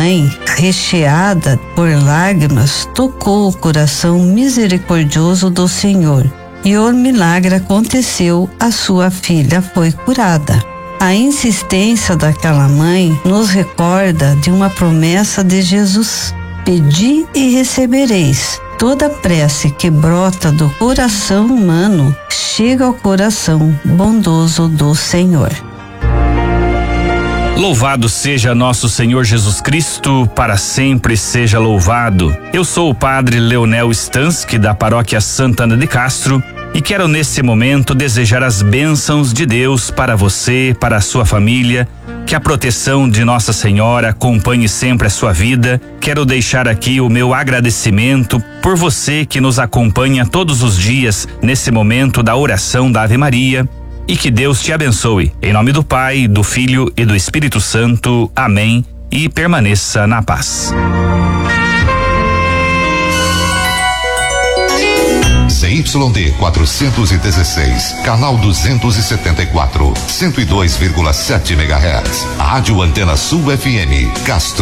mãe, recheada por lágrimas, tocou o coração misericordioso do Senhor e o milagre aconteceu, a sua filha foi curada. A insistência daquela mãe nos recorda de uma promessa de Jesus: pedi e recebereis. Toda prece que brota do coração humano chega ao coração bondoso do Senhor. Louvado seja nosso Senhor Jesus Cristo, para sempre seja louvado. Eu sou o Padre Leonel Stansky, da Paróquia Santana de Castro, e quero nesse momento desejar as bênçãos de Deus para você, para a sua família, que a proteção de Nossa Senhora acompanhe sempre a sua vida. Quero deixar aqui o meu agradecimento por você que nos acompanha todos os dias nesse momento da oração da Ave Maria, e que Deus te abençoe. Em nome do Pai, do Filho e do Espírito Santo. Amém. E permaneça na paz. ZYD 416, canal 274, 102,7 MHz. Rádio Antena Sul FM, Castro.